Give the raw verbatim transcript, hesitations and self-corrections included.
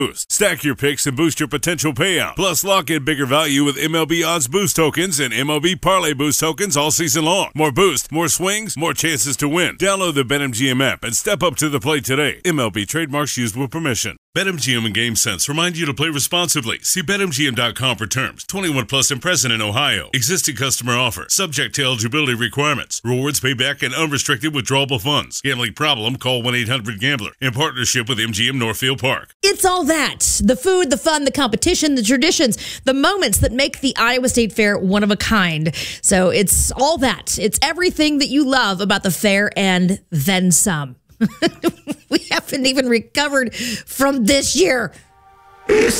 Boost. Stack your picks and boost your potential payout. Plus, lock in bigger value with M L B Odds Boost tokens and M L B Parlay Boost tokens all season long. More boost, more swings, more chances to win. Download the BetMGM app and step up to the plate today. M L B trademarks used with permission. BetMGM and GameSense remind you to play responsibly. See Bet M G M dot com for terms. twenty-one plus and present in Ohio. Existing customer offer. Subject to eligibility requirements. Rewards payback and unrestricted withdrawable funds. Gambling problem? Call one eight hundred gambler. In partnership with M G M Northfield Park. It's all that. The food, the fun, the competition, the traditions, the moments that make the Iowa State Fair one of a kind. So it's all that. It's everything that you love about the fair and then some. We haven't even recovered from this year.